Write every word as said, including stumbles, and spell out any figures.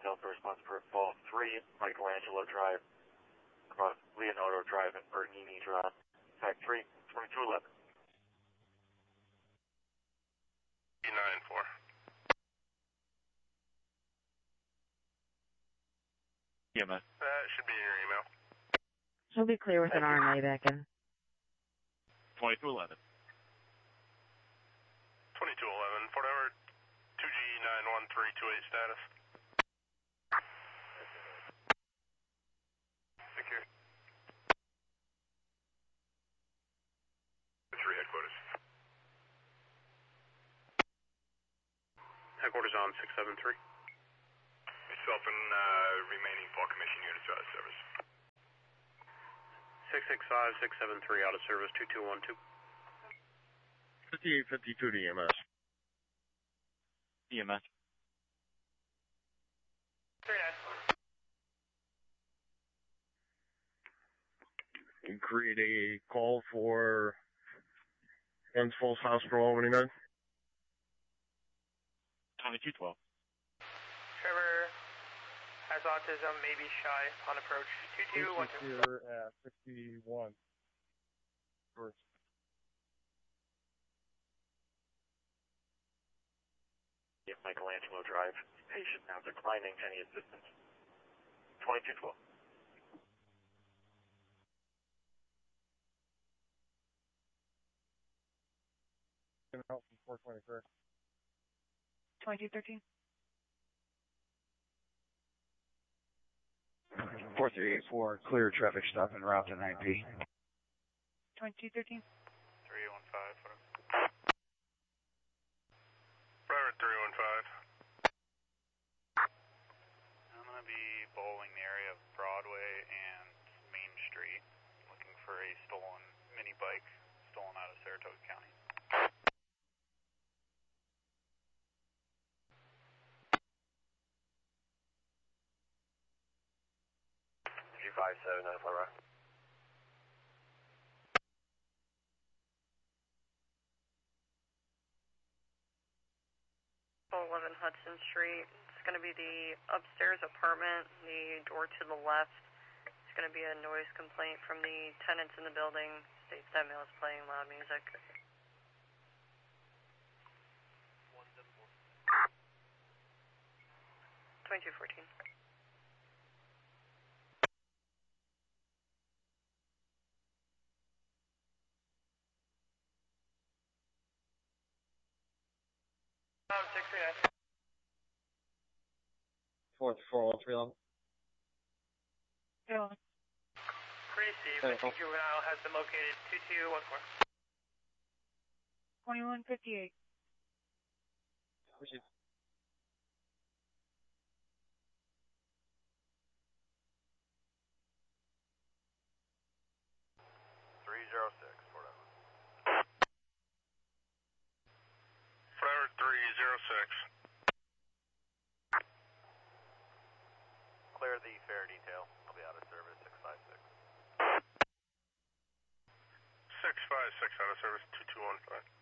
Delta response per Fall three, Michelangelo Drive, across Leonardo Drive and Bernini Drive. Fact three, twenty-two eleven. nine four. E M S. That should be in your email. She'll be clear with an R M A back in. twenty-two eleven. twenty-two eleven. Fort Edward two G nine one three two eight status. Secure. Three headquarters. Headquarters on six seven three. Yourself and uh, remaining Fall Commission units out of service. six six five, six seven three out of service, two two one two. fifty-eight fifty-two to E M S. E M S. three nine. You create a call for Glens Falls Hospital, Albany, Med. twenty-two twelve. Trevor has autism, maybe shy on approach. two two one two. Here at sixty-one. First. Michelangelo Drive, patient now declining any assistance. twenty-two twelve. Out from four twenty-three. twenty-two thirteen. four three eight four, clear traffic stop en route to nine P. twenty-two thirteen. three one five. Private three one five. I'm going to be bowling the area of Broadway and Main Street, looking for a stolen mini bike stolen out of Saratoga County. three five seven nine four. eleven Hudson Street. It's going to be the upstairs apartment, the door to the left. It's going to be a noise complaint from the tenants in the building. States that male is playing loud music. twenty-two fourteen. Um, six three nine. four four one three level. Yeah. Receive. I think juvenile has been located. two two one four. twenty-one fifty-eight. Receive. three zero six, whatever. Forever three zero six. Clear the fare detail. I'll be out of service six five six. six five six out of service, two two one five.